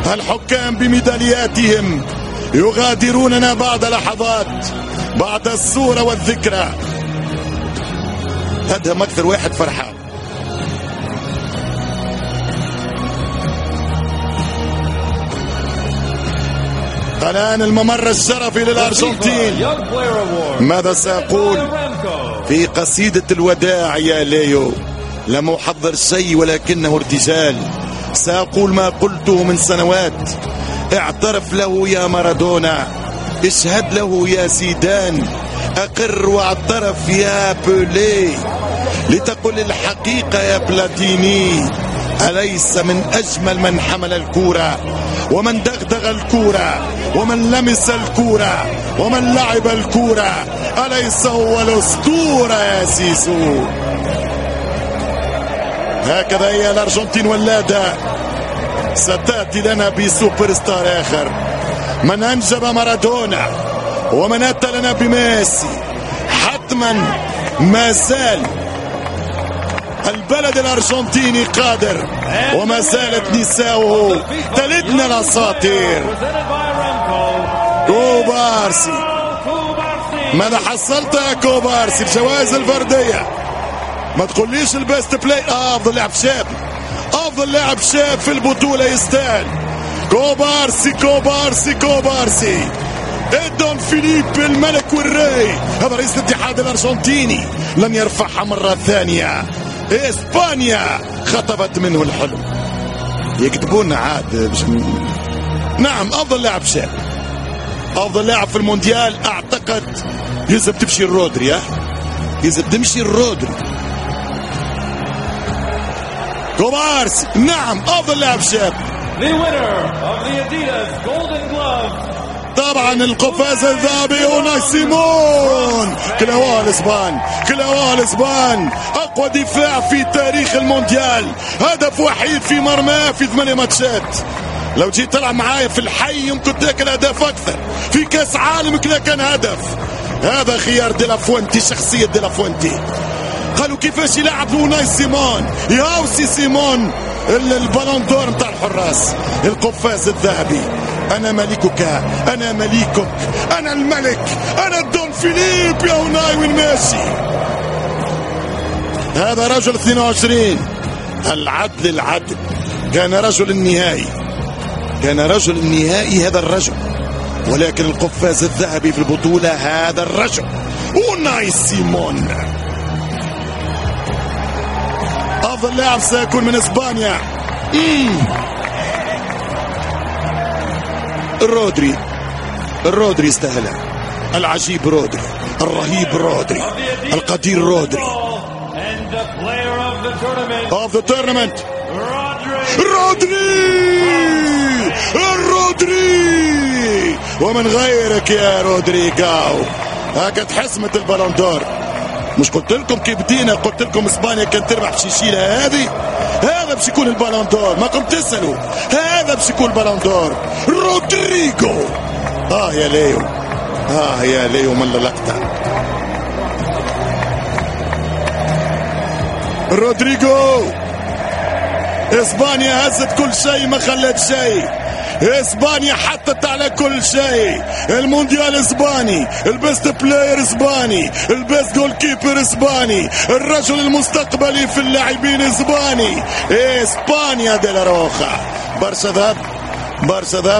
الحكام بميدالياتهم يغادروننا بعد لحظات، بعد الصورة والذكرى. أدهم أكثر واحد فرحان. الآن الممر الشرفي للأرجنتين. ماذا سأقول في قصيدة الوداع يا ليو؟ لم أحضر شيء ولكنه ارتجال. سأقول ما قلته من سنوات. اعترف له يا مارادونا، اشهد له يا زيدان، أقر واعترف يا بولي، لتقل الحقيقة يا بلاتيني. أليس من أجمل من حمل الكورة ومن دغدغ الكورة ومن لمس الكورة ومن لعب الكورة؟ أليس هو الأسطورة يا سيسو؟ هكذا هي الأرجنتين ولادة، ستأتي لنا بسوبر ستار آخر. من أنجب مارادونا ومن أتى لنا بميسي، حتما ما زال البلد الأرجنتيني قادر، وما زالت نساؤه تلدنا الأساطير. كوبارسي، ماذا حصلت يا كوبارسي؟ الجوائز الفردية. ما تقوليش البيست بلاي. أفضل لاعب شاب، أفضل لاعب شاب في البطولة يستاهل. كوبارسي كوبارسي كوبارسي. دون فيليب الملك والري، هذا رئيس الاتحاد الأرجنتيني، لن يرفعها مرة ثانية. إسبانيا خطفت منه الحلم. يكتبون عاد نعم أفضل لاعب شاب، أفضل لاعب في المونديال. أعتقد يجب تمشي الرودري، يجب تمشي الرودري. كوبارسي نعم أفضل لاعب شاب. طبعا القفاز الذهبي أوناي سيمون. كلاوها الاسبان، كلاوها الاسبان. اقوى دفاع في تاريخ المونديال، هدف وحيد في مرماه في 8 ماتشات. لو جيت تلعب معايا في الحي يمكن تاكل اهداف اكثر. في كاس عالم كذا كان هدف. هذا خيار ديلافوينتي، شخصية ديلافوينتي. قالوا كيفاش يلعب أوناي سيمون؟ ياوسي سيمون البالون دور نتاع الحراس، القفاز الذهبي. أنا ملكك، أنا مليكك، أنا الملك، أنا دون فيليب يا أوناي. وين ماشي؟ هذا رجل 22. العدل العدل. كان رجل النهائي، كان رجل النهائي هذا الرجل، ولكن القفاز الذهبي في البطولة هذا الرجل أوناي سيمون. أفضل لاعب سيكون من إسبانيا. الرودري استهلها. العجيب رودري، الرهيب رودري، القدير رودري. of the tournament الرودري. ومن غيرك يا رودريغاو. هكذا حسمت البالون دور. مش قلت لكم كيف بدينا؟ قلت لكم اسبانيا كانت تربح باش يشيلها هذه. هذا باش يكون البالون دور، ما كنت تسألوا. هذا باش يكون البالون دور. رودريغو. يا ليو، يا ليو من اللقطة. رودريغو. اسبانيا هزت كل شيء، ما خلت شيء. اسبانيا حطت على كل شيء. المونديال اسباني، البيست بلاير اسباني، البيست جول كيبر اسباني، الرجل المستقبلي في اللاعبين اسباني. اسبانيا دي لا روخا. برشا ذهب، برشا ذهب.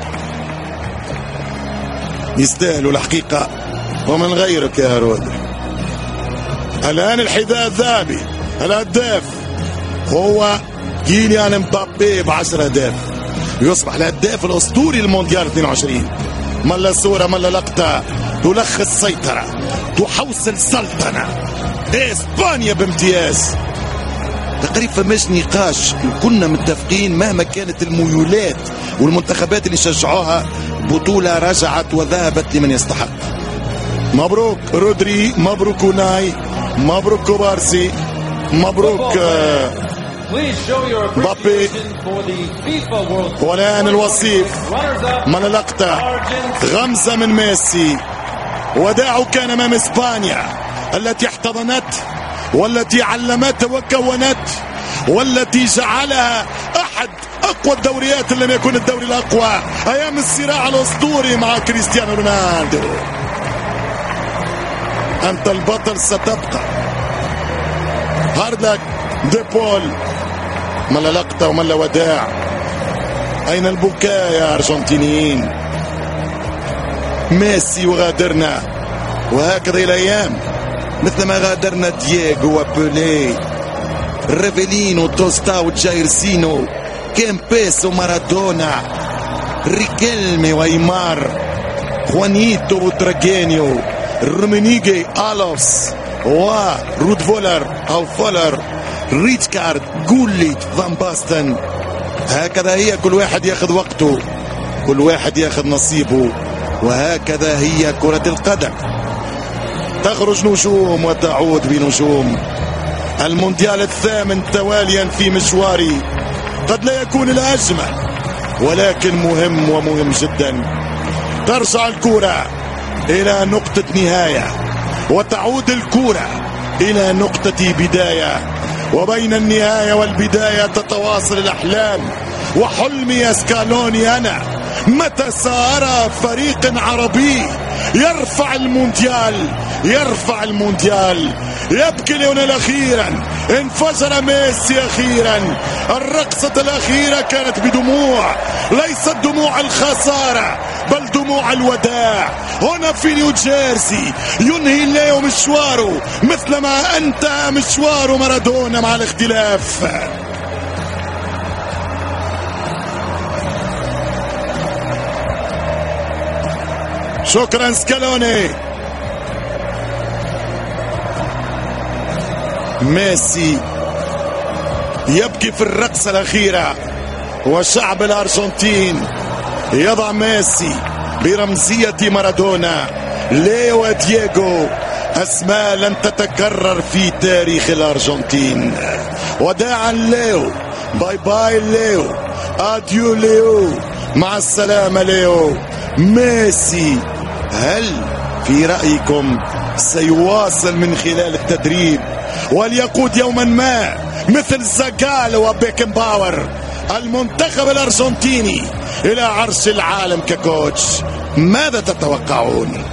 يستاهلوا الحقيقة ومن غيرك يا رودري. الآن الحذاء الذهبي، الهداف هو كيليان مبابي ب10 أهداف، يصبح الهداف الأسطوري للمونديال 22. ملا صورة ملا لقطة تلخص سيطرة، تحوصل سلطنة. إسبانيا بامتياز. تقريبا فماش نقاش، كنا متفقين مهما كانت الميولات والمنتخبات اللي شجعوها، بطولة رجعت وذهبت لمن يستحق. مبروك رودري، مبروك أوناي، مبروك كوبارسي، مبروك مبابي. والآن الوصيف من لقطة غمزة من ميسي. وداعه كان أمام إسبانيا التي احتضنت والتي علمت وكونت والتي جعلها أحد اقوى الدوريات اللي لم يكن الدوري الاقوى، ايام الصراع الاسطوري مع كريستيانو رونالدو. انت البطل ستبقى. هارد لك ديبول، ملا لقطة وملا وداع. اين البكاء يا ارجنتينيين؟ ميسي وغادرنا، وهكذا الايام مثل ما غادرنا دييغو وبولي، ريفيلينو، توستا وجايرسينو، كيمبيس ومارادونا، ريكيلمي وايمار، خوانيتو وتراجينيو، رومينيجي، ألوفس ورود فولر أو فولر، ريتشارد، جوليت، فان باستن. هكذا هي، كل واحد ياخذ وقته، كل واحد ياخذ نصيبه، وهكذا هي كرة القدم. تخرج نجوم وتعود بنجوم. المونديال الثامن تواليا في مشواري، قد لا يكون الأجمل ولكن مهم ومهم جدا. ترجع الكرة إلى نقطة نهاية وتعود الكرة إلى نقطة بداية، وبين النهاية والبداية تتواصل الأحلام. وحلمي يا سكالوني أنا متى سأرى فريق عربي يرفع المونديال، يرفع المونديال. يبكي ليونيل أخيرا، انفجر ميسي أخيرا. الرقصة الأخيرة كانت بدموع، ليست دموع الخسارة بل دموع الوداع. هنا في نيوجيرسي ينهي ليو مشواره مثلما انتهى مشوار مارادونا مع الاختلاف. شكرا سكالوني. ميسي يبكي في الرقصة الأخيرة، وشعب الأرجنتين يضع ميسي برمزية مارادونا. ليو ودييغو أسماء لن تتكرر في تاريخ الأرجنتين. وداعا ليو، باي باي ليو، أديو ليو، مع السلامة ليو. ميسي هل في رأيكم سيواصل من خلال التدريب وليقود يوما ما مثل زاغالو وبيكن باور المنتخب الأرجنتيني إلى عرش العالم ككوتش؟ ماذا تتوقعون؟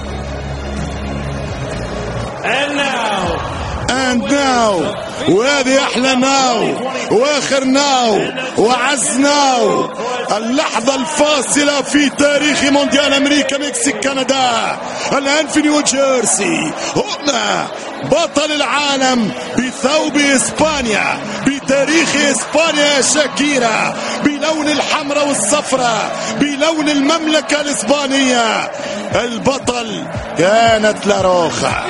And now وهذه أحلى ناو وآخر ناو وعز ناو، اللحظة الفاصلة في تاريخ مونديال أمريكا مكسيك كندا. الآن في نيوجيرسي هنا بطل العالم بثوب إسبانيا، بتاريخ إسبانيا شاكيرا، بلون الحمراء والصفراء، بلون المملكة الإسبانية. البطل كانت لاروخا.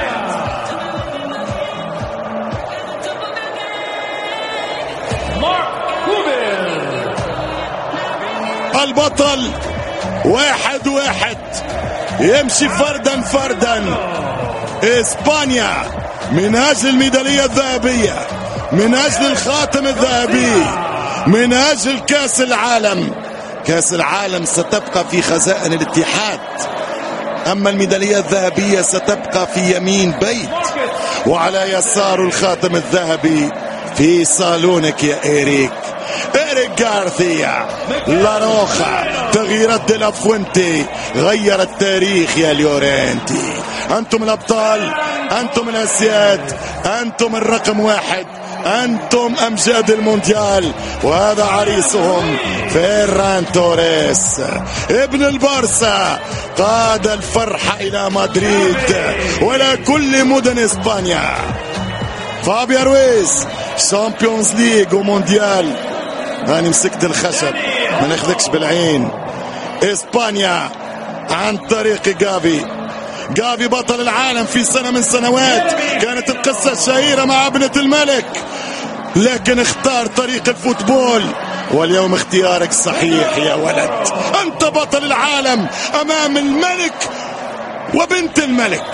البطل واحد واحد يمشي فردا فردا. إسبانيا من أجل الميدالية الذهبية، من أجل الخاتم الذهبي، من أجل كأس العالم. كأس العالم ستبقى في خزائن الاتحاد، أما الميدالية الذهبية ستبقى في يمين بيت، وعلى يسار الخاتم الذهبي في صالونك يا إيريك غارثيا. لاروخا، تغييرات دي لا فوينتي غير التاريخ يا ليورنتي. أنتم الأبطال، أنتم الأسياد، أنتم الرقم واحد، أنتم أمجاد المونديال. وهذا عريسهم فيران توريس ابن البارسا، قاد الفرحة إلى مدريد وإلى كل مدن إسبانيا. فابيا رويز شامبيونز ليج ومونديال. أنا مسكت الخشب ما ناخذكش بالعين. إسبانيا عن طريق جافي بطل العالم في سنة من سنوات. كانت القصة الشهيرة مع ابنة الملك، لكن اختار طريق الفوتبول، واليوم اختيارك صحيح يا ولد. أنت بطل العالم أمام الملك وبنت الملك.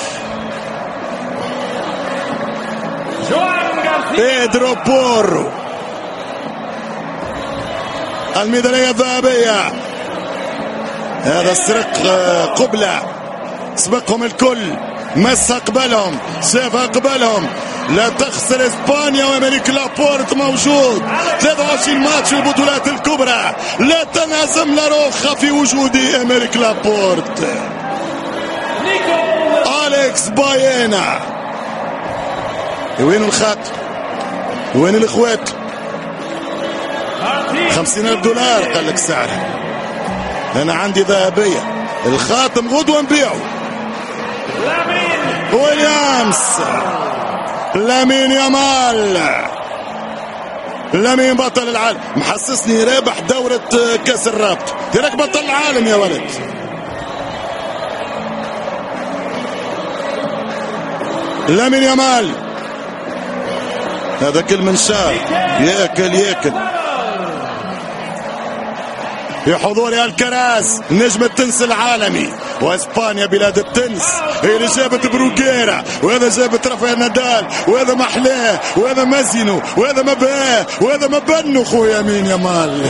بيدرو بورو، الميدالية الذهبية. هذا سرق قبلة، سبقهم الكل، مس أقبلهم، سيف أقبلهم، لا تخسر اسبانيا، وامريك لابورت موجود 23 ماتش البطولات الكبرى، لا تنهزم لاروخا في وجود امريك لابورت. أليكس باينا، وين الخط؟ وين الاخوات؟ 50,000 دولار قال لك سعرها. انا عندي ذهبية، الخاتم غدوة نبيعه. ويليامز، لامين يامال، لامين بطل العالم، محسسني رابح دورة كاس الرابط. هناك بطل العالم يا ولد. لامين يامال، هذا كل منشار ياكل في حضور الكراس نجم التنس العالمي. واسبانيا بلاد التنس هي اللي جابت بروكيرا، وهذا جابت رافائيل نادال، وهذا محلاه، وهذا مازينو، وهذا مباه، وهذا مبنو خويا مين يامال.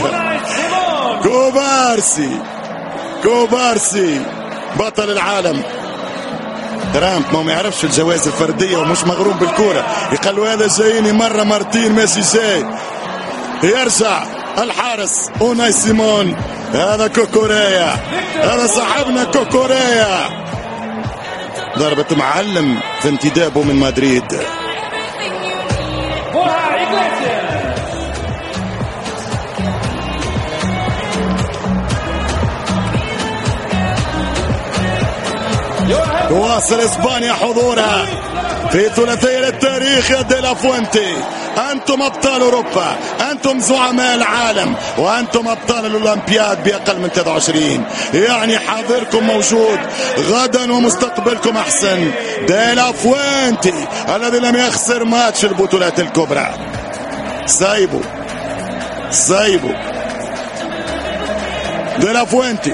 كوبارسي بطل العالم. ترامب ما يعرفش في الجوائز الفرديه ومش مغروم بالكوره، يقال هذا جايني مره مرتين ماشي جاي. يرجع الحارس اوناي سيمون، هذا كوكوريا، هذا صاحبنا كوكوريا. ضربة معلم في انتدابه من مدريد. تواصل اسبانيا حضورها في ثلاثية التاريخ يا ديلا فوينتي. أنتم أبطال أوروبا، أنتم زعماء العالم، وأنتم أبطال الأولمبياد بأقل من 23. يعني حاضركم موجود غدا ومستقبلكم أحسن. ديلا فوينتي الذي لم يخسر ماتش البطولات الكبرى. سايبو ديلا فوينتي،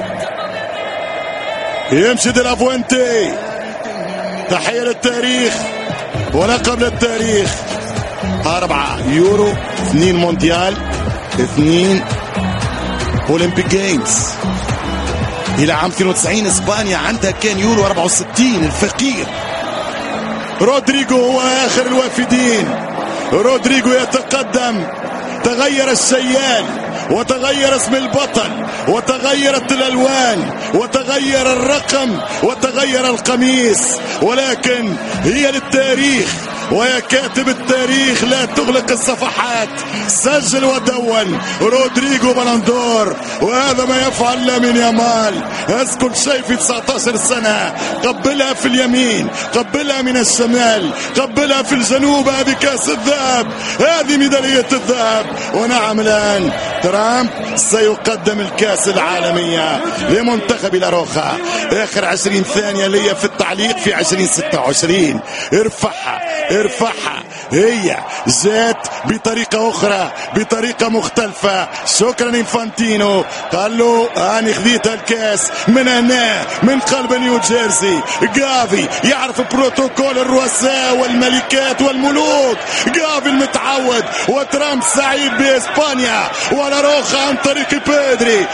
يمشي ديلا فوينتي. تحية للتاريخ ولقب للتاريخ. 4 يورو، 2 مونديال، 2 أولمبيك جيمز. إلى عام 92 إسبانيا عندها كان يورو 64. الفقير رودريغو هو آخر الوافدين. رودريغو يتقدم. تغير السيال، وتغير اسم البطل، وتغيرت الألوان، وتغير الرقم، وتغير القميص، ولكن هي للتاريخ، ويا كاتب التاريخ لا تغلق الصفحات. سجل ودون رودريغو بلندور، وهذا ما يفعل لامين يامال. كل شيء في 19 سنة. قبلها في اليمين، قبلها من الشمال، قبلها في الجنوب. هذه كاس الذهب، هذه ميدالية الذهب. ونعم الآن ترامب سيقدم الكاس العالمية لمنتخب لاروخا. آخر 20 ثانية لي في التعليق في 2026. ارفعها. هي جات بطريقة أخرى، بطريقة مختلفة. شكرا إنفانتينو، قال له أنا خذيت الكاس من هنا من قلب نيو جيرسي. جافي يعرف بروتوكول الرؤساء والملكات والملوك. جافي المتعود. وترامب سعيد بإسبانيا ولاروخا عن طريق بيدري.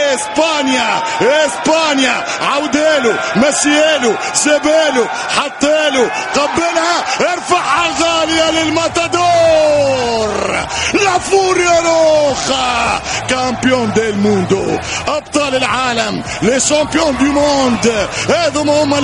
إسبانيا عوداله، مشياله، جاباله، حطاله، قبلها، ارفعها غالية للماتادور. لافوريا روخا، كامبيون ديل موندو، أبطال العالم، لي شامبيون دي موند. هذم هم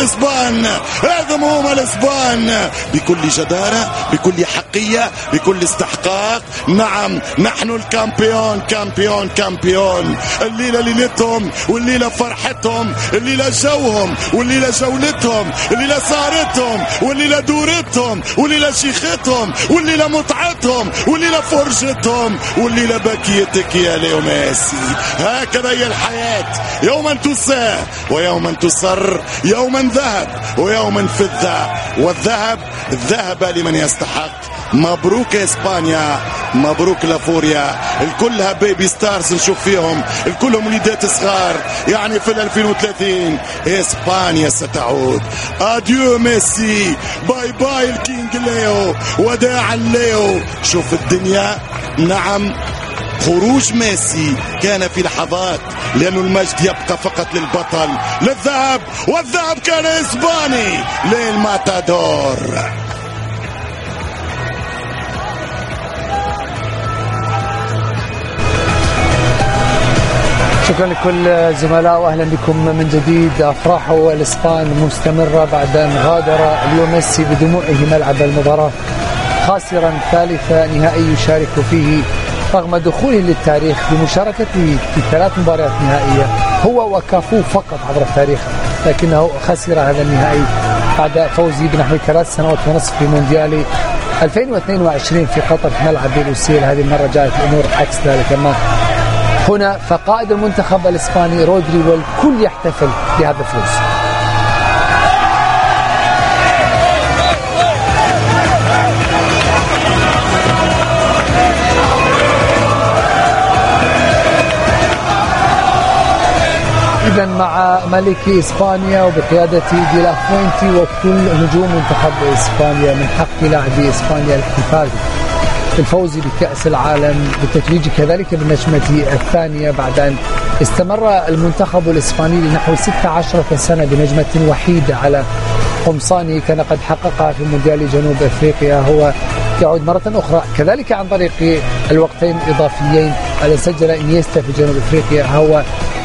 الإسبان، بكل جدارة، بكل حقية، بكل استحقاق. نعم، نحن الكامبيون. الليلة ليلتهم، والليلة فرحتهم، الليلة جوهم، والليلة جولتهم، الليلة سهرتهم، والليلة دورتهم، والليلة شيختهم، والليلة متعتهم، والليلة فرجتهم، والليلة بكيتك يا ليو ميسي. هكذا هي الحياة، يوما تساء ويوما تصر، يوما ذهب ويوما فضة، والذهب ذهب لمن يستحق. مبروك اسبانيا، مبروك لافوريا. الكلها بيبي ستارز نشوف فيهم، الكلهم وليدات صغار. يعني في 2030 اسبانيا ستعود. اديو ميسي، باي باي الكينج ليو، وداعا ليو. شوف الدنيا. نعم، خروج ميسي كان في لحظات، لأن المجد يبقى فقط للبطل، للذهب، والذهب كان إسباني للماتادور. شكرا لكل الزملاء واهلا بكم من جديد. افراح الاسبان مستمره بعد ان غادر اليوم ميسي بدموعه ملعب المباراه خاسرا ثالث نهائي يشارك فيه رغم دخوله للتاريخ بمشاركته في 3 مباريات نهائيه هو وكافو فقط عبر التاريخ، لكنه خسر هذا النهائي بعد فوزه بنحو 3 سنوات ونصف في مونديال 2022 في قطر في ملعب بيلوسيل. هذه المره جاءت الامور عكس ذلك. اما هنا فقائد المنتخب الاسباني رودري والكل يحتفل بهذا الفوز. إذا مع ملك إسبانيا وبقيادة دي لا فوينتي وكل نجوم منتخب إسبانيا من حق لاعبي إسبانيا الاحتفال بالفوز بكأس العالم بالتتويج كذلك بالنجمة الثانية بعد أن استمر المنتخب الإسباني لنحو 16 سنة بنجمة وحيدة على قمصانه كان قد حققها في مونديال جنوب أفريقيا. هو يعود مرة أخرى كذلك عن طريق الوقتين الإضافيين الذي سجل إنيستا في جنوب أفريقيا. هو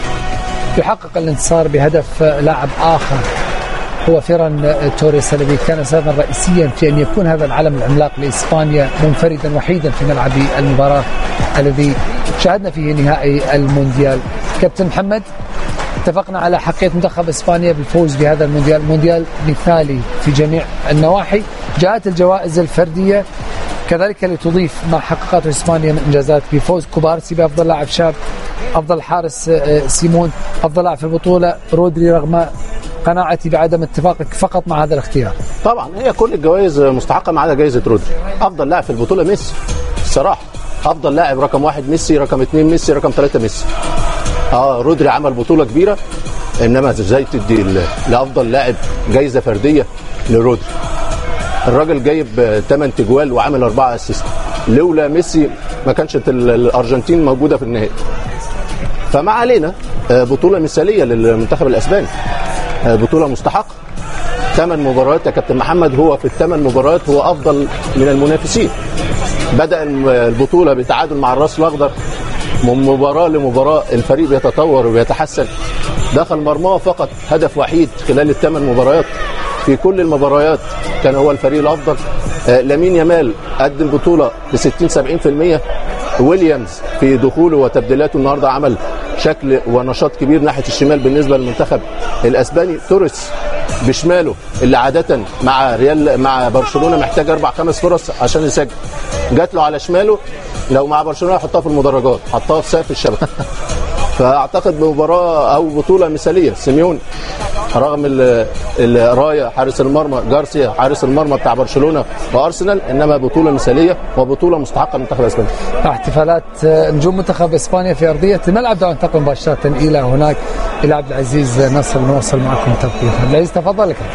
يحقق الانتصار بهدف لاعب آخر هو فيران توريس الذي كان سببا رئيسيا في أن يكون هذا العلم العملاق لإسبانيا منفردا وحيدا في ملعب المباراة الذي شاهدنا فيه نهائي المونديال. كابتن محمد، اتفقنا على حقية منتخب إسبانيا بالفوز بهذا المونديال، مونديال مثالي في جميع النواحي. جاءت الجوائز الفردية كذلك لتضيف ما حققته إسبانيا من إنجازات بفوز كوبارسي بأفضل لاعب شاب، أفضل حارس سيمون، أفضل لاعب في البطولة رودري رغم قناعتي بعدم اتفاقك فقط مع هذا الاختيار. طبعا هي كل الجوائز مستحقة ما عدا جائزة رودري. أفضل لاعب في البطولة ميسي الصراحة، أفضل لاعب رقم 1 ميسي، رقم 2 ميسي، رقم 3 ميسي. رودري عمل بطولة كبيرة، إنما ازاي تدي لأفضل لاعب جائزة فردية لرودري؟ الراجل جايب 8 تجوال وعامل 4 اسيست. لولا ميسي ما كانش الأرجنتين موجودة في النهائي. فما علينا، بطولة مثالية للمنتخب الأسباني، بطولة مستحقة. 8 مباريات يا كابتن محمد، هو في ال8 مباريات هو أفضل من المنافسين. بدأ البطولة بتعادل مع الراس الأخضر، من مباراة لمباراة الفريق بيتطور وبيتحسن. دخل مرماه فقط هدف وحيد خلال ال8 مباريات، في كل المباريات كان هو الفريق الأفضل. لامين يامال قدم بطولة ب 60-70%. ويليامز في دخوله وتبديلاته النهارده عمل شكل ونشاط كبير ناحية الشمال بالنسبة للمنتخب الأسباني. توريس بشماله اللي عادة مع برشلونة محتاج 4-5 فرص عشان يسجل، جات له على شماله لو مع برشلونة يحطها في المدرجات، حطها في سقف الشبكة. فأعتقد بمباراة أو بطولة مثالية. سيميون رغم الراية حارس المرمى جارسيا حارس المرمى بتاع برشلونة وأرسنال، إنما بطولة مثالية وبطولة مستحقة للمنتخب الإسباني. احتفالات نجوم منتخب إسبانيا في أرضية الملعب. دعونا ننتقل مباشرة إلى هناك إلى عبد العزيز نصر نواصل معكم تغطية. عبد العزيز تفضل لك.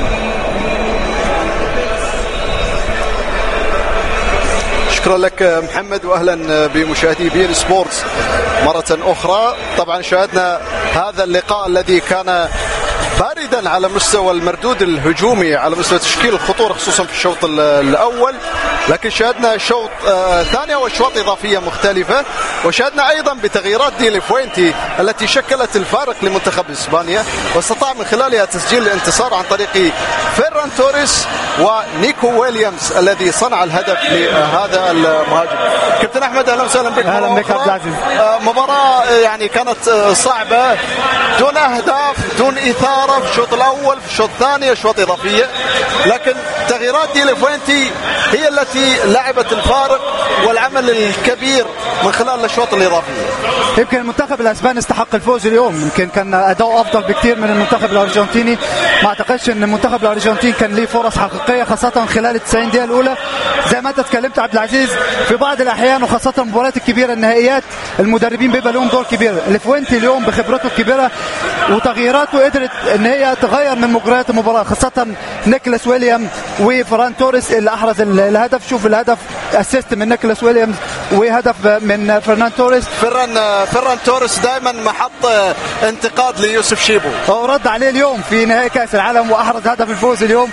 شكرا لك محمد، واهلا بمشاهدي بين سبورتس مرة اخرى. طبعا شاهدنا هذا اللقاء الذي كان باردا على مستوى المردود الهجومي، على مستوى تشكيل الخطورة خصوصا في الشوط الاول، لكن شاهدنا شوط ثانية واشواط اضافية مختلفة، وشاهدنا ايضا بتغييرات دي لفوينتي التي شكلت الفارق لمنتخب اسبانيا، واستطاع من خلالها تسجيل الانتصار عن طريق فيران توريس ونيكو ويليامز الذي صنع الهدف لهذا المهاجم. كابتن احمد اهلا وسهلا بك. اهلا بك عبد العزيز. مباراة يعني كانت صعبة، دون اهداف، دون اثارة في الشوط الاول، في الشوط الثاني اشواط اضافية، لكن تغييرات دي لفوينتي هي التي لعبت الفارق والعمل الكبير من خلال الاشواط الاضافية. يمكن المنتخب الاسباني استحق الفوز اليوم، يمكن كان اداؤه افضل بكثير من المنتخب الارجنتيني. ما اعتقدش ان المنتخب الارجنتيني كان ليه فرص حقيقيه خاصه خلال ال 90 دقيقه الاولى. زي ما انت اتكلمت عبد العزيز، في بعض الاحيان وخاصه المباريات الكبيره النهائيات المدربين بيبقى لهم دور كبير. الفوينتي اليوم بخبرته الكبيره وتغييراته قدرت ان هي تغير من مجريات المباراه، خاصه نيكولاس ويليام وفران توريس اللي احرز الهدف. شوف الهدف اسيست من نيكولاس ويليامز وهدف من فرنان توريس. فران توريس دائما محط انتقاد ليوسف شيبو، ورد عليه اليوم في نهائي كأس العالم وأحرز هدف الفوز اليوم.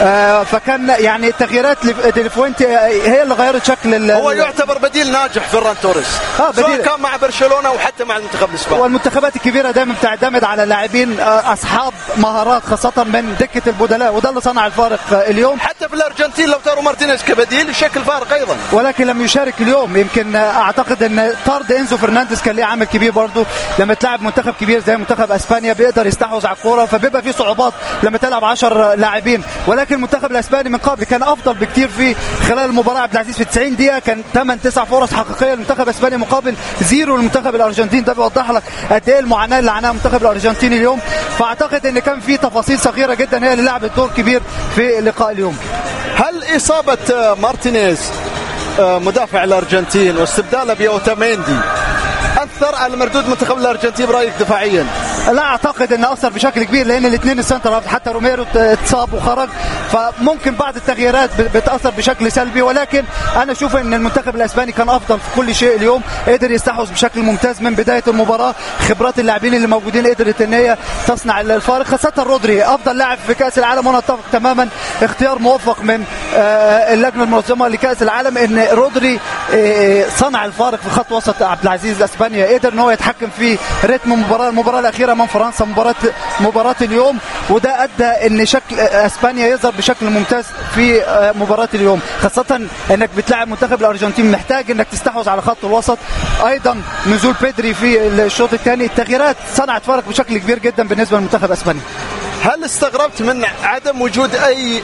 فكان يعني التغييرات ديلافوينتي هي اللي غيرت شكل هو يعتبر بديل ناجح فران توريس سواء كان مع برشلونة وحتى مع المنتخب الإسباني. والمنتخبات الكبيرة دائما بتعتمد على لاعبين أصحاب مهارات خاصة من دكة البدلاء، وده اللي صنع الفارق اليوم. حتى في الأرجنتين لو تارو مارتينيز كبديل يشكل فارق أيضا، ولكن لم يشارك اليوم. يمكن أعتقد أن طرد إنزو فرنانديز كان له عامل كبير برضه. لما تلعب منتخب كبير زي منتخب أسبانيا بيقدر يستحوذ على الكرة، فبيبقى في صعوبات لما تلعب 10 لاعبين. ولكن المنتخب الأسباني من قبل كان أفضل بكتير في خلال المباراة. عبد العزيز في 90 دقيقة كان 8-9 فرص حقيقية للمنتخب الأسباني مقابل 0 للمنتخب الأرجنتيني. ده بيوضح لك قد إيه المعاناة اللي عاناها المنتخب الأرجنتيني اليوم. فأعتقد أن كان في تفاصيل صغيرة جدا هي اللي لعبت دور كبير في لقاء اليوم. هل إصابة مارتينيز مدافع الأرجنتين واستبداله بأوتاميندي أثر على مردود منتخب الأرجنتين برأيك دفاعيا؟ لا أعتقد أنه أثر بشكل كبير، لأن الاثنين السنتر حتى روميرو اتصاب وخرج، فممكن بعض التغييرات بتأثر بشكل سلبي. ولكن أنا أشوف أن المنتخب الأسباني كان أفضل في كل شيء اليوم، قدر يستحوذ بشكل ممتاز من بداية المباراة. خبرات اللاعبين اللي موجودين قدرت أن هي تصنع الفارق، خاصة رودري أفضل لاعب في كأس العالم. وأنا أتفق تماما، اختيار موفق من اللجنة المنظمة لكأس العالم أن رودري صنع الفارق في خط وسط عبد العزيز أسبانيا. قدر أن هو يتحكم في رتم المباراة الأخيرة من فرنسا، مباراة اليوم، وده أدى أن شكل أسبانيا يظهر بشكل ممتاز في مباراة اليوم. خاصة أنك بتلعب منتخب الأرجنتين محتاج أنك تستحوذ على خط الوسط. أيضا نزول بيدري في الشوط الثاني، التغييرات صنعت فارق بشكل كبير جدا بالنسبة للمنتخب الأسباني. هل استغربت من عدم وجود أي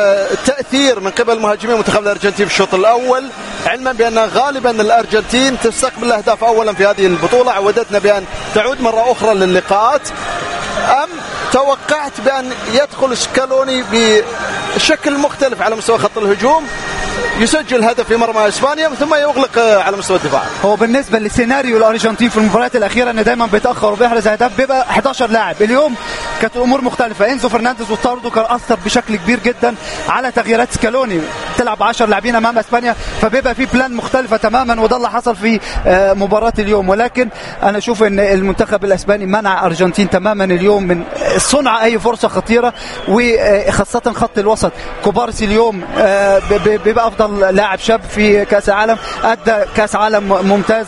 تأثير من قبل مهاجمين منتخب الأرجنتين في الشوط الأول، علما بأن غالبا الأرجنتين تستقبل أهداف أولا في هذه البطولة، عودتنا بأن تعود مرة أخرى للقاءات؟ أم توقعت بأن يدخل سكالوني بشكل مختلف على مستوى خط الهجوم، يسجل هدف في مرمى اسبانيا ثم يغلق على مستوى الدفاع؟ هو بالنسبه لسيناريو الارجنتين في المباريات الاخيره ان دايما بيتاخر وبيحرز اهداف بيبقى 11 لاعب. اليوم كانت الامور مختلفه. انزو فرنانديز وطاردو كان اثر بشكل كبير جدا على تغييرات سكالوني، تلعب 10 لاعبين امام اسبانيا، فبيبقى في بلان مختلفه تماما، وده اللي حصل في مباراه اليوم. ولكن انا اشوف ان المنتخب الاسباني منع ارجنتين تماما اليوم من صنع اي فرصه خطيره، وخاصه خط الوسط. كوبارسي اليوم بيبقى افضل لاعب شاب في كاس العالم، ادى كاس عالم ممتاز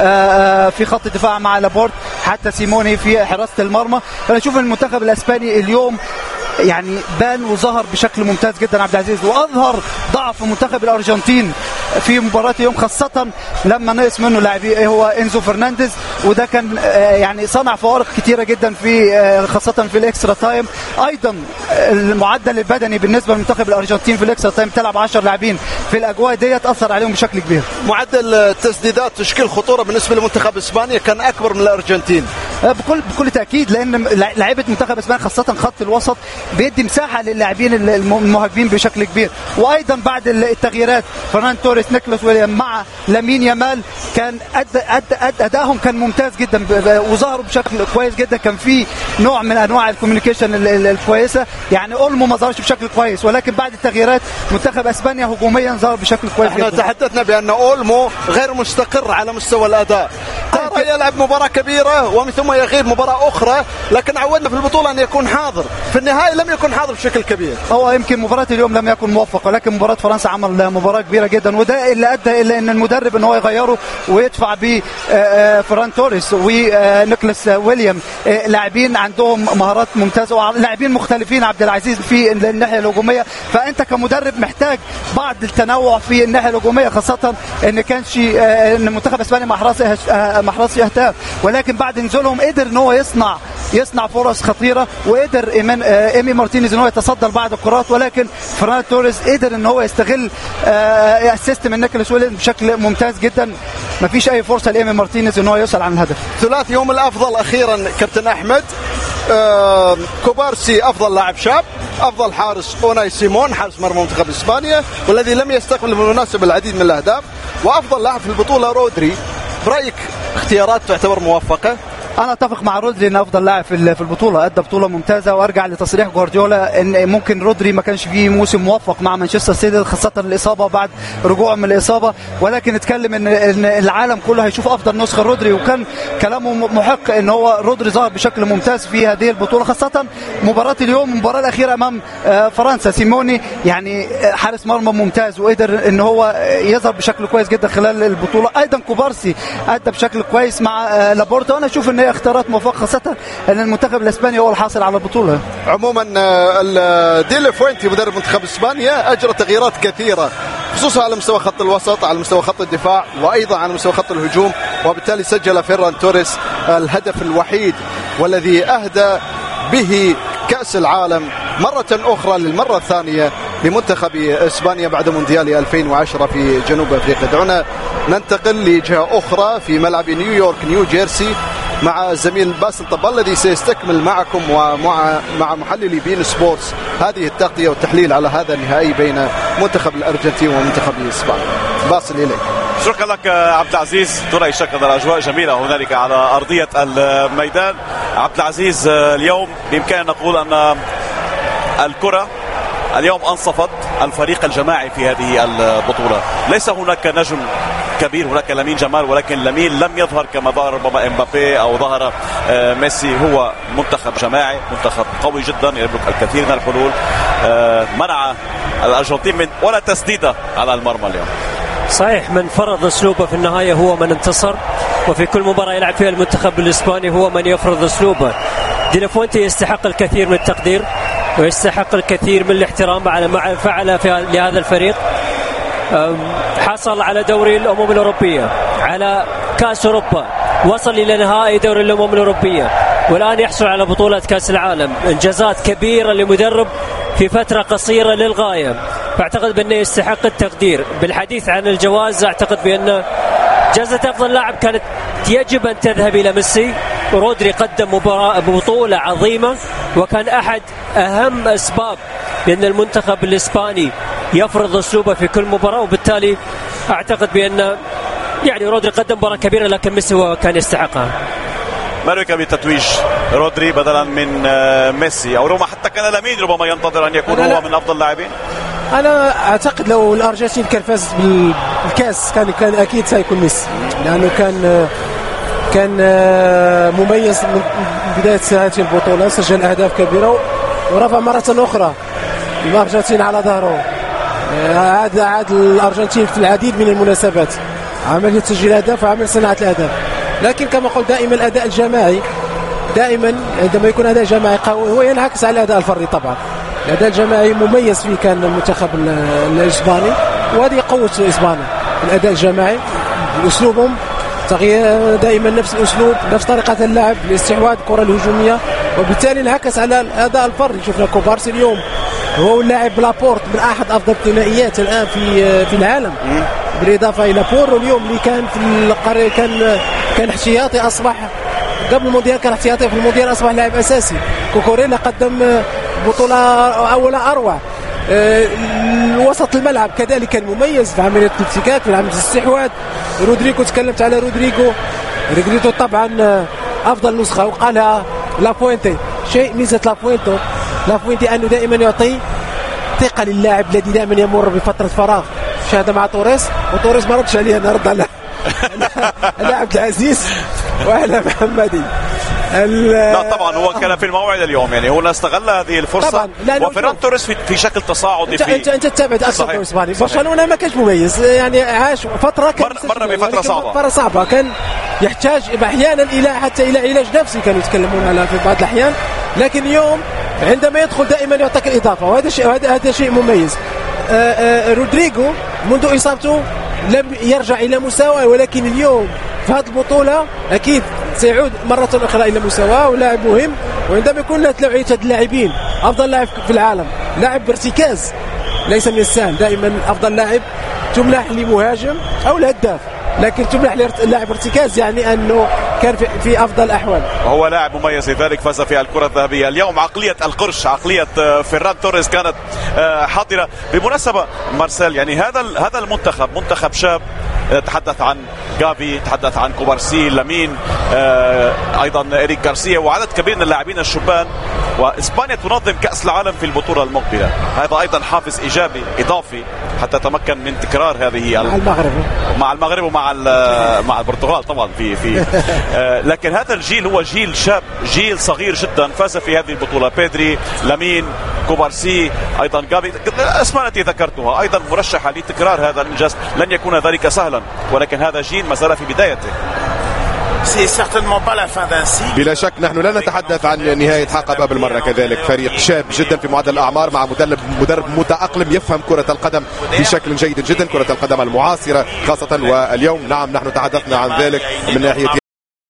في خط الدفاع مع لابورت، حتى سيموني في حراسه المرمى. فانا اشوف المنتخب الاسباني اليوم يعني بان وظهر بشكل ممتاز جدا عبد العزيز، واظهر ضعف منتخب الارجنتين في مباراه اليوم، خاصه لما نقص منه لاعبي هو انزو فرنانديز، وده كان يعني صنع فوارق كتيره جدا في خاصه في الاكسترا تايم. ايضا المعدل البدني بالنسبه للمنتخب الارجنتين في الاكسترا تايم، تلعب 10 لاعبين في الاجواء دي، اثر عليهم بشكل كبير. معدل التسديدات تشكيل خطوره بالنسبه لمنتخب اسبانيا كان اكبر من الارجنتين بكل تاكيد، لان لعيبه منتخب اسبانيا خاصه خط الوسط بيدي مساحه للاعبين المهاجمين بشكل كبير. وايضا بعد التغييرات فرنان توريس، نيكولاس ويليام مع لامين يامال، كان ادائهم كان ممتاز جدا وظهروا بشكل كويس جدا. كان في نوع من انواع الكوميونيكيشن الكويسه، يعني اولمو ما ظهرش بشكل كويس، ولكن بعد التغييرات منتخب اسبانيا هجوميا ظهر بشكل كويس احنا جدا. تحدثنا بان اولمو غير مستقر على مستوى الاداء، ترى يلعب مباراه كبيره ومن ثم يغيب مباراه اخرى، لكن عودنا في البطوله ان يكون حاضر، في النهايه لم يكن حاضر بشكل كبير. هو يمكن مباراه اليوم لم يكن موفق، ولكن مباراه فرنسا عمل مباراه كبيره جدا، وده اللي ادى الى ان المدرب ان هو يغيره ويدفع بفران توريس ونيكولاس ويليام، لاعبين عندهم مهارات ممتازه ولاعبين مختلفين عبد العزيز في الناحيه الهجوميه. فانت كمدرب محتاج بعض التنوع في الناحيه الهجوميه، خاصه ان كانش ان منتخب اسبانيا ما احرزش اهداف، ولكن بعد نزولهم قدر ان هو يصنع فرص خطيره، وقدر ايمي مارتينيز ان هو يتصدى لبعض الكرات، ولكن فرنان توريس قدر ان هو يستغل اسيست من نيكولاس ويليام بشكل ممتاز جدا. ما فيش اي فرصه لايمي مارتينيز ان هو يوصل عن الهدف. ثلاثي يوم الافضل اخيرا كابتن احمد، كوبارسي افضل لاعب شاب، افضل حارس اوناي سيمون حارس مرمى منتخب اسبانيا والذي لم يستقبل بالمناسبه العديد من الاهداف، وافضل لاعب في البطوله رودري. برايك اختيارات تعتبر موفقه؟ انا اتفق مع رودري ان افضل لاعب في البطوله، ادى بطوله ممتازه، وارجع لتصريح جوارديولا ان ممكن رودري ما كانش فيه موسم موفق مع مانشستر سيتي خاصه الاصابه بعد رجوعه من الاصابه، ولكن اتكلم ان العالم كله هيشوف افضل نسخه رودري، وكان كلامه محق ان هو رودري ظهر بشكل ممتاز في هذه البطوله، خاصه مباراه اليوم المباراه الاخيره امام فرنسا. سيموني يعني حارس مرمى ممتاز وقدر ان هو يظهر بشكل كويس جدا خلال البطوله. ايضا كوبارسي ادى بشكل كويس مع لابورتا، وانا اشوف ان هي اختيارات موفقه خاصه ان المنتخب الاسباني هو الحاصل على البطوله. عموما دي لا فوينتي مدرب منتخب اسبانيا اجرى تغييرات كثيره خصوصا على مستوى خط الوسط، على مستوى خط الدفاع، وايضا على مستوى خط الهجوم، وبالتالي سجل فيران توريس الهدف الوحيد والذي اهدى به كأس العالم مرة أخرى للمرة الثانية لمنتخب إسبانيا بعد مونديال 2010 في جنوب أفريقيا. دعونا ننتقل لجهة أخرى في ملعب نيويورك نيو جيرسي مع الزميل باسل طبال الذي سيستكمل معكم ومع محللي بين سبورتس هذه التغطية والتحليل على هذا النهائي بين منتخب الأرجنتين ومنتخب إسبانيا. باسل إليك. شكرا لك عبد العزيز. ترى شكل الأجواء جميلة هنالك على أرضية الميدان. عبد العزيز، اليوم بإمكاننا نقول أن الكرة اليوم أنصفت الفريق الجماعي في هذه البطولة. ليس هناك نجم كبير، هناك لامين جمال، ولكن لامين لم يظهر كما ظهر ربما امبابي أو ظهر ميسي. هو منتخب جماعي، منتخب قوي جدا يملك الكثير من الحلول. منع الأرجنتين من ولا تسديدة على المرمى اليوم. صحيح، من فرض أسلوبه في النهاية هو من انتصر، وفي كل مباراة يلعب فيها المنتخب الإسباني هو من يفرض أسلوبه. دي لا فوينتي يستحق الكثير من التقدير ويستحق الكثير من الاحترام على ما فعل لهذا الفريق. حصل على دوري الأمم الأوروبية، على كأس أوروبا، وصل إلى نهائي دوري الأمم الأوروبية، والآن يحصل على بطولة كأس العالم. إنجازات كبيرة لمدرب في فترة قصيرة للغاية، فأعتقد بأنه يستحق التقدير. بالحديث عن الجوائز، أعتقد بأن جائزة أفضل لاعب كانت يجب أن تذهب إلى ميسي. رودري قدم بطولة عظيمة، وكان أحد أهم أسباب بأن المنتخب الإسباني يفرض أسلوبه في كل مباراة، وبالتالي أعتقد بأن يعني رودري قدم مباراة كبيرة، لكن ميسي هو كان يستحقها. ما رأيك بتتويج رودري بدلا من ميسي، أو ربما حتى كان لامين ربما ينتظر أن يكون هو من أفضل اللاعبين؟ أنا أعتقد لو الأرجنتين كان فاز بالكاس كان أكيد سيكون ميسي، لأنه كان مميز من بداية هذه البطولة، سجل أهداف كبيرة ورفع مرة أخرى الأرجنتين على ظهره. عاد الأرجنتين في العديد من المناسبات عمل تسجيل أهداف وعمل صناعة الأهداف، لكن كما قلت دائما الأداء الجماعي، دائما عندما يكون أداء جماعي قوي هو ينعكس على الأداء الفردي. طبعا الأداء الجماعي مميز فيه كان المنتخب الإسباني، وهذه قوة إسبانيا، الأداء الجماعي، أسلوبهم تغيير دائما نفس الأسلوب، نفس طريقة اللعب، الاستحواذ، الكرة الهجومية، وبالتالي انعكس على الأداء الفردي. شفنا كوبارسي اليوم هو اللاعب لابورت من أحد أفضل الثنائيات الآن في العالم، بالإضافة إلى بورو اليوم اللي كان في القرية كان احتياطي، أصبح قبل المونديال كان احتياطي، في المونديال أصبح لاعب أساسي. كوكوريلا قدم بطولة أولى أروع. وسط الملعب كذلك كان مميز في عملية الابتكاك، في عملية الاستحواذ. رودريجو، تكلمت على رودريجو طبعا أفضل نسخة، وقالها لافوينتي. شيء ميزة لافوينتي أنه دائما يعطي ثقة للاعب الذي دائما يمر بفترة فراغ. شاهد مع توريس، وتوريس ما ردش عليه، أنا رد على اللاعب العزيز وعلى محمدي. لا طبعا هو كان في الموعد اليوم، يعني هو استغل هذه الفرصه، وفيران توريس في شكل تصاعدي. انت تتابع اكثر في اسبانيا. برشلونه ما كانش مميز، يعني عاش فتره مر بفتره صعبه، كان يحتاج احيانا حتى الى علاج نفسي، كانوا يتكلمون على في بعض الاحيان، لكن اليوم عندما يدخل دائما يعطيك الاضافه، وهذا شيء مميز. رودريجو منذ اصابته لم يرجع الى مستواه، ولكن اليوم في هذه البطوله اكيد سيعود مرة أخرى إلى مستواه، ولاعب مهم. وعندما يكون له نوعية اللاعبين، أفضل لاعب في العالم، لاعب بارتكاز ليس من السهل. دائما أفضل لاعب تمنح لمهاجم أو الهداف، لكن تمنح لاعب ارتكاز يعني أنه كان في أفضل الأحوال. وهو لاعب مميز، لذلك فاز في الكرة الذهبية اليوم. عقلية القرش، عقلية فيران توريس كانت حاضرة. بمناسبة مارسيل، يعني هذا المنتخب منتخب شاب، تحدث عن جافي، تحدث عن كوبارسي، لامين، أيضا إريك غارسيا وعدد كبير من اللاعبين الشبان. وإسبانيا تنظم كأس العالم في البطولة المقبلة، هذا أيضا حافز إيجابي إضافي حتى تمكن من تكرار هذه مع المغرب ومع البرتغال طبعا في لكن هذا الجيل هو جيل شاب، جيل صغير جدا فاز في هذه البطولة. بيدري، لامين، كوبارسي، أيضا جافي، الأسماء التي ذكرتها أيضا مرشحة لتكرار هذا الإنجاز. لن يكون ذلك سهلا، ولكن هذا جيل ما زال في بدايته. بلا شك نحن لا نتحدث عن نهاية حقبة بالمرة. كذلك فريق شاب جدا في معدل الأعمار مع مدرب متأقلم يفهم كرة القدم بشكل جيد جدا، كرة القدم المعاصرة خاصة. واليوم نعم نحن تحدثنا عن ذلك من ناحية